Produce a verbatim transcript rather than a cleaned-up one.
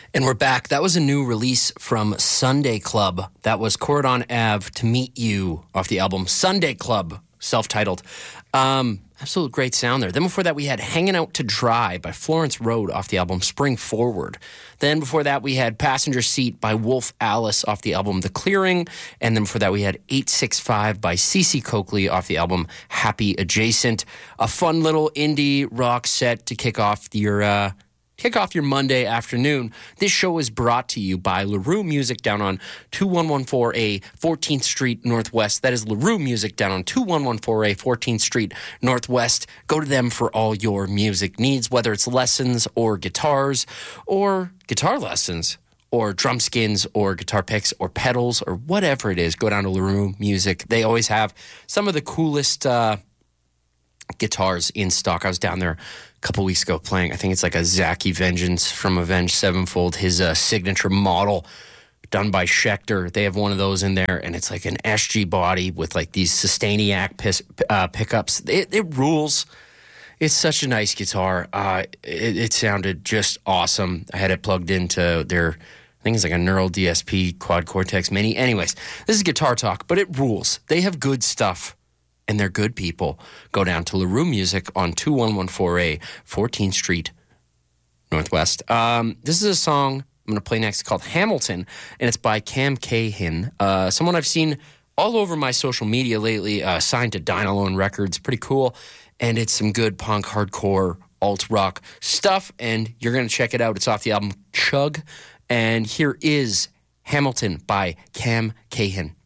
And we're back. That was a new release from Sunday Club. That was Corridon Ave, To Meet You, off the album Sunday Club, self-titled. Um, absolute great sound there. Then before that, we had Hanging Out to Dry by Florence Road off the album Spring Forward. Then before that, we had Passenger Seat by Wolf Alice off the album The Clearing. And then before that, we had eight six five by Cece Coakley off the album Happy Adjacent. A fun little indie rock set to kick off your... Uh, Kick off your Monday afternoon. This show is brought to you by LaRue Music down on two one one four A fourteenth Street Northwest. That is LaRue Music down on two one one four A fourteenth Street Northwest. Go to them for all your music needs, whether it's lessons or guitars or guitar lessons or drum skins or guitar picks or pedals or whatever it is. Go down to LaRue Music. They always have some of the coolest uh, guitars in stock. I was down there a couple weeks ago playing, I think it's like a Zachy Vengeance from Avenged Sevenfold, his uh, signature model done by Schecter. They have one of those in there, and it's like an S G body with like these Sustainiac pis- uh, pickups. It, it rules. It's such a nice guitar. Uh, it, it sounded just awesome. I had it plugged into their, I think it's like a Neural D S P Quad Cortex Mini. Anyways, this is Guitar Talk, but it rules. They have good stuff. And they're good people. Go down to LaRue Music on two one one four A fourteenth Street Northwest. Um, this is a song I'm going to play next called Hamilton, and it's by Cam Cahin, uh, someone I've seen all over my social media lately, uh, signed to Dynalone Records. Pretty cool. And it's some good punk, hardcore, alt-rock stuff, and you're going to check it out. It's off the album Chug, and here is Hamilton by Cam Cahin.